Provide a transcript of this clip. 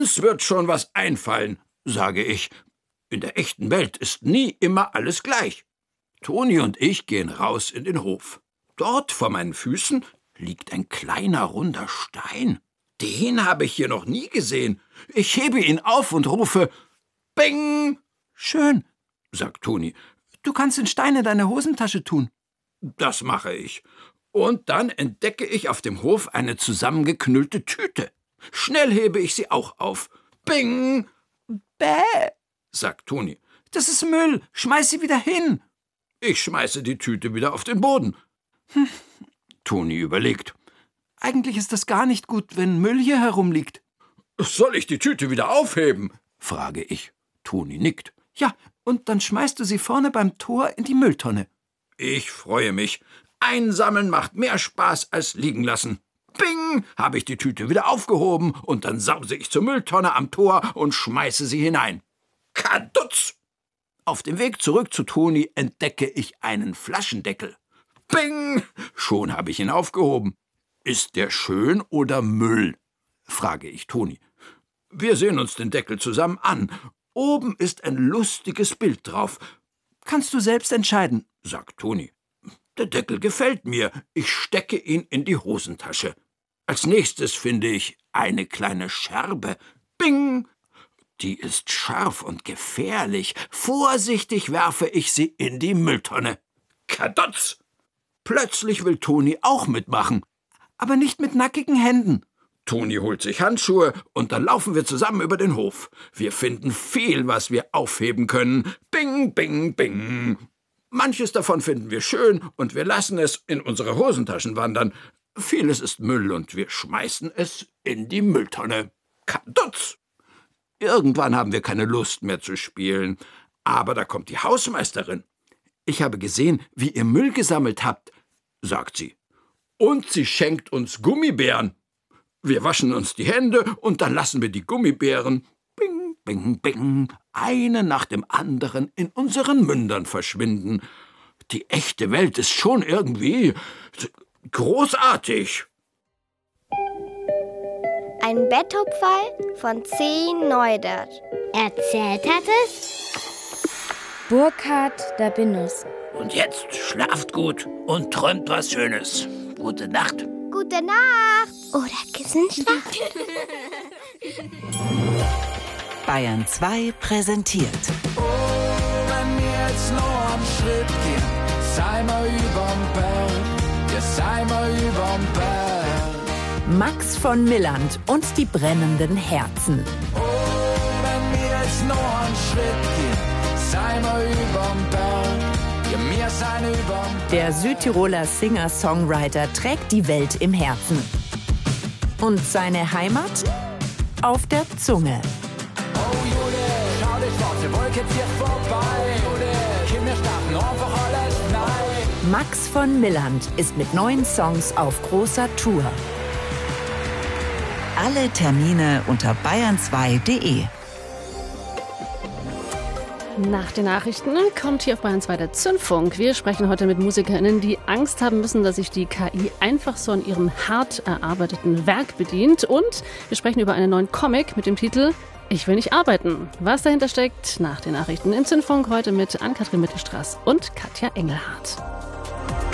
Es wird schon was einfallen, sage ich. In der echten Welt ist nie immer alles gleich. Toni und ich gehen raus in den Hof. Dort vor meinen Füßen liegt ein kleiner, runder Stein. Den habe ich hier noch nie gesehen. Ich hebe ihn auf und rufe, Bing! Schön, sagt Toni. Du kannst den Stein in deine Hosentasche tun. Das mache ich. Und dann entdecke ich auf dem Hof eine zusammengeknüllte Tüte. Schnell hebe ich sie auch auf. Bing! Bäh, sagt Toni. Das ist Müll. Schmeiß sie wieder hin. Ich schmeiße die Tüte wieder auf den Boden. Toni überlegt. Eigentlich ist das gar nicht gut, wenn Müll hier herumliegt. Soll ich die Tüte wieder aufheben? Frage ich. Toni nickt. Ja, und dann schmeißt du sie vorne beim Tor in die Mülltonne. Ich freue mich. Einsammeln macht mehr Spaß als liegen lassen. Bing! Habe ich die Tüte wieder aufgehoben und dann sause ich zur Mülltonne am Tor und schmeiße sie hinein. Kadutz! Auf dem Weg zurück zu Toni entdecke ich einen Flaschendeckel. Bing! Schon habe ich ihn aufgehoben. Ist der schön oder Müll? Frage ich Toni. Wir sehen uns den Deckel zusammen an. Oben ist ein lustiges Bild drauf. Kannst du selbst entscheiden, sagt Toni. Der Deckel gefällt mir. Ich stecke ihn in die Hosentasche. Als nächstes finde ich eine kleine Scherbe. Bing! Die ist scharf und gefährlich. Vorsichtig werfe ich sie in die Mülltonne. Kadotz! Plötzlich will Toni auch mitmachen. Aber nicht mit nackigen Händen. Toni holt sich Handschuhe und dann laufen wir zusammen über den Hof. Wir finden viel, was wir aufheben können. Bing, bing, bing. Manches davon finden wir schön und wir lassen es in unsere Hosentaschen wandern. Vieles ist Müll und wir schmeißen es in die Mülltonne. Kadutz! Irgendwann haben wir keine Lust mehr zu spielen. Aber da kommt die Hausmeisterin. Ich habe gesehen, wie ihr Müll gesammelt habt, sagt sie. Und sie schenkt uns Gummibären. Wir waschen uns die Hände und dann lassen wir die Gummibären, bing, bing, bing, eine nach dem anderen in unseren Mündern verschwinden. Die echte Welt ist schon irgendwie großartig. Ein Betthupferl von C. Neudert. Erzählt hat es Burkhard Dabinus. Und jetzt schlaft gut und träumt was Schönes. Gute Nacht. Gute Nacht. Oder Kissenschlaf. Bayern 2 präsentiert. Oh, wenn wir jetzt noch einen Schritt gehen, sei mal überm Berg, ja, sei mal überm Berg. Max von Milland und die brennenden Herzen. Oh, wenn wir jetzt noch einen Schritt gehen, sei mal überm Berg. Wir sein überm Berg. Der Südtiroler Singer-Songwriter trägt die Welt im Herzen. Und seine Heimat? Auf der Zunge. Oh Jude, schau die schwarze Wolke zieht vorbei. Jude, Kinder starten einfach alles nein. Max von Milland ist mit 9 Songs auf großer Tour. Alle Termine unter bayern2.de. Nach den Nachrichten kommt hier auf Bayern 2 der Zündfunk. Wir sprechen heute mit MusikerInnen, die Angst haben müssen, dass sich die KI einfach so an ihrem hart erarbeiteten Werk bedient. Und wir sprechen über einen neuen Comic mit dem Titel Ich will nicht arbeiten. Was dahinter steckt, nach den Nachrichten im Zündfunk heute mit Ann-Kathrin Mittelstraß und Katja Engelhardt.